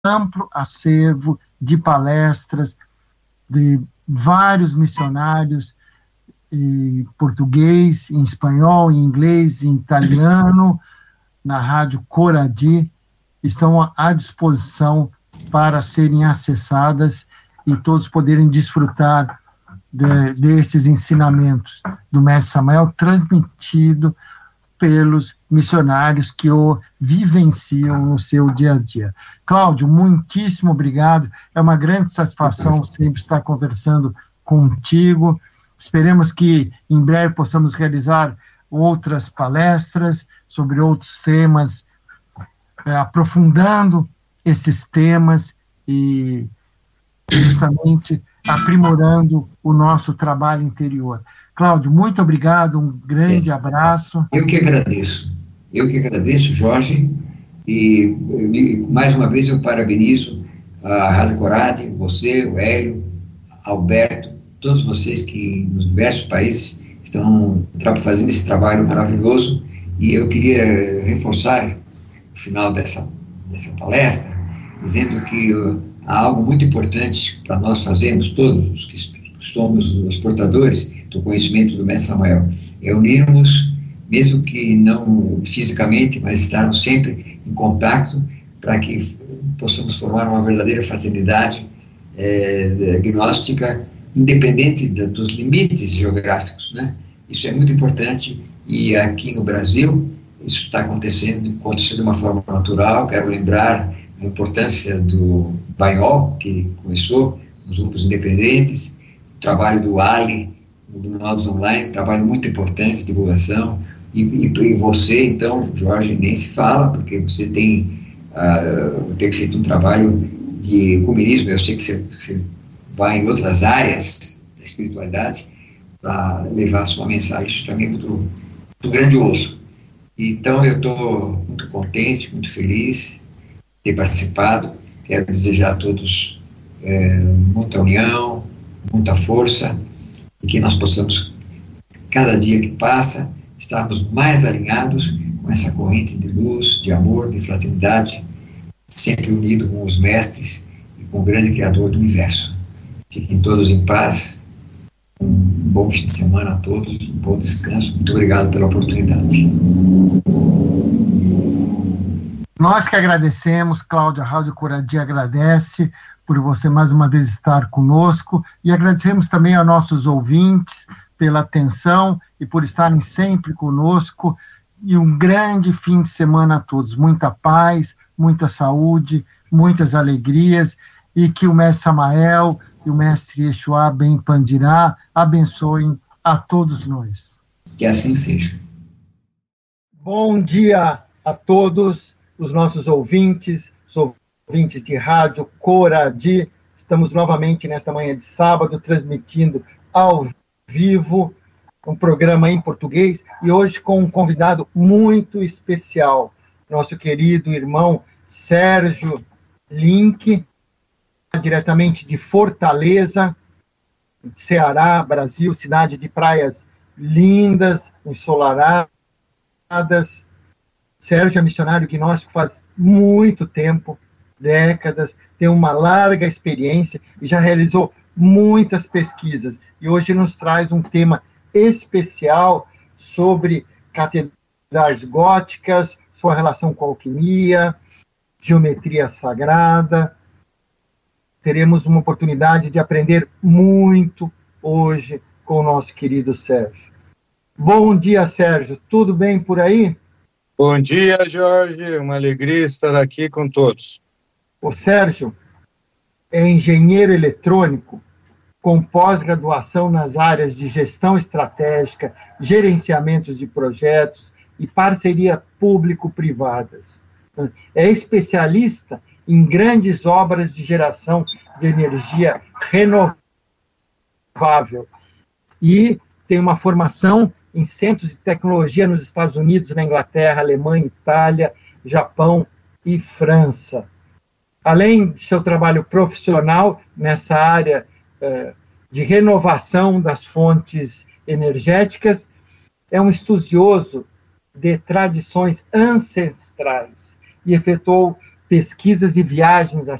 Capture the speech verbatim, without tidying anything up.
amplo acervo de palestras de vários missionários em português, em espanhol, em inglês, em italiano, na rádio Coradi, estão à disposição para serem acessadas e todos poderem desfrutar de, desses ensinamentos do Mestre Samael, transmitido pelos missionários que o vivenciam no seu dia a dia. Cláudio, muitíssimo obrigado. É uma grande satisfação sempre estar conversando contigo. Esperemos que em breve possamos realizar outras palestras sobre outros temas, é, aprofundando esses temas e justamente aprimorando o nosso trabalho interior. Cláudio, muito obrigado, um grande é. abraço. Eu que agradeço, eu que agradeço, Jorge, e, e mais uma vez eu parabenizo a Rádio Coradi, você, o Hélio, Alberto, todos vocês que nos diversos países estão fazendo esse trabalho maravilhoso, e eu queria reforçar no final dessa, dessa palestra, dizendo que uh, há algo muito importante para nós fazermos, todos os que somos os portadores do conhecimento do Mestre Samael, é unirmos, mesmo que não fisicamente, mas estarmos sempre em contato para que possamos formar uma verdadeira fraternidade é, gnóstica, independente de, dos limites geográficos, né? Isso é muito importante, e aqui no Brasil isso está acontecendo, acontecendo de uma forma natural. Quero lembrar a importância do Banhol, que começou nos grupos independentes, o trabalho do Ali, do Modos Online, um trabalho muito importante de divulgação, e, e, e você, então, Jorge, nem se fala, porque você tem, uh, tem feito um trabalho de ecumenismo. Eu sei que você, você vai em outras áreas da espiritualidade para levar a sua mensagem. Isso também é muito, muito grandioso. Então, eu estou muito contente, muito feliz de ter participado. Quero desejar a todos é, muita união, muita força, e que nós possamos, cada dia que passa, estarmos mais alinhados com essa corrente de luz, de amor, de fraternidade, sempre unido com os mestres e com o grande Criador do Universo. Fiquem todos em paz, um bom fim de semana a todos, um bom descanso. Muito obrigado pela oportunidade. Nós que agradecemos, Cláudia, a Rádio Coradi agradece por você mais uma vez estar conosco, e agradecemos também aos nossos ouvintes pela atenção e por estarem sempre conosco, e um grande fim de semana a todos. Muita paz, muita saúde, muitas alegrias, e que o Mestre Samael e o Mestre Yeshua Ben Pandirá abençoem a todos nós. Que assim seja. Bom dia a todos os nossos ouvintes, os ouvintes de Rádio Coradi. Estamos novamente nesta manhã de sábado, transmitindo ao vivo um programa em português, e hoje com um convidado muito especial, nosso querido irmão Sérgio Link, diretamente de Fortaleza, Ceará, Brasil, cidade de praias lindas, ensolaradas. Sérgio é missionário gnóstico faz muito tempo, décadas, tem uma larga experiência e já realizou muitas pesquisas. E hoje nos traz um tema especial sobre catedrais góticas, sua relação com a alquimia, geometria sagrada. Teremos uma oportunidade de aprender muito hoje com o nosso querido Sérgio. Bom dia, Sérgio. Tudo bem por aí? Bom dia, Jorge. Uma alegria estar aqui com todos. O Sérgio é engenheiro eletrônico com pós-graduação nas áreas de gestão estratégica, gerenciamento de projetos e parceria público-privadas. É especialista em grandes obras de geração de energia renovável e tem uma formação em centros de tecnologia nos Estados Unidos, na Inglaterra, Alemanha, Itália, Japão e França. Além de seu trabalho profissional nessa área eh, de renovação das fontes energéticas, é um estudioso de tradições ancestrais e efetuou pesquisas e viagens a